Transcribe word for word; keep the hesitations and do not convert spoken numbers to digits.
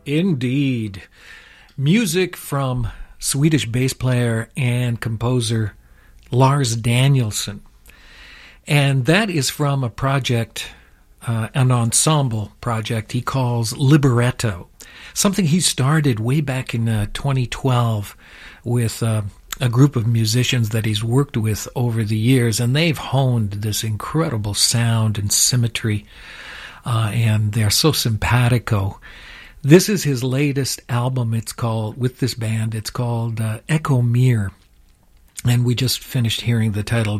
Indeed. Music from Swedish bass player and composer Lars Danielsson. And that is from a project, uh, an ensemble project he calls Libretto. Something he started way back in uh, twenty twelve with uh, a group of musicians that he's worked with over the years, and they've honed this incredible sound and symmetry, uh, and they're so simpatico. This is his latest album. It's called, with this band, it's called uh, Echo Mir, and we just finished hearing the title